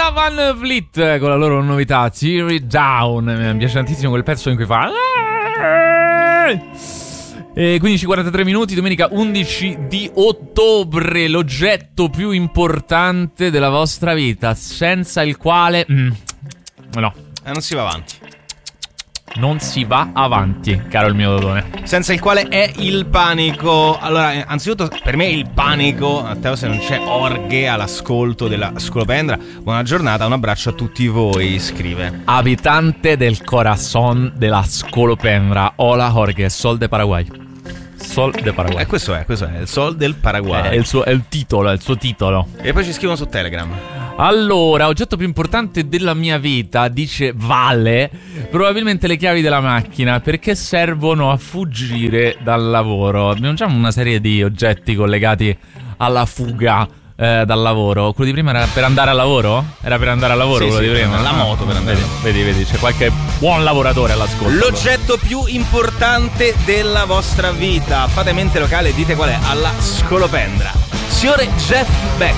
Van Vliet con la loro novità Tear It Down. Mi piace tantissimo quel pezzo in cui fa 15:43 minuti, domenica 11 di ottobre. L'oggetto più importante della vostra vita, senza il quale no, non si va avanti. Non si va avanti, caro il mio Dodone. Senza il quale è il panico. Allora, anzitutto, per me il panico, Matteo, se non c'è Orghe all'ascolto della Scolopendra. Buona giornata, un abbraccio a tutti voi, scrive. Abitante del corazón de la Scolopendra. Hola Jorge, Sol de Paraguay. Sol de Paraguay. Questo è il Sol del Paraguay. È il suo titolo. E poi ci scrivono su Telegram. Allora, oggetto più importante della mia vita, dice Vale, probabilmente le chiavi della macchina, perché servono a fuggire dal lavoro. Abbiamo già una serie di oggetti collegati alla fuga dal lavoro. Quello di prima era per andare al lavoro? Era per andare al lavoro, Sì, quello di prima? La moto per andare. Vedi, c'è qualche buon lavoratore all'ascolto. L'oggetto più importante della vostra vita. Fate mente locale e dite qual è alla Scolopendra. Signore Jeff Beck.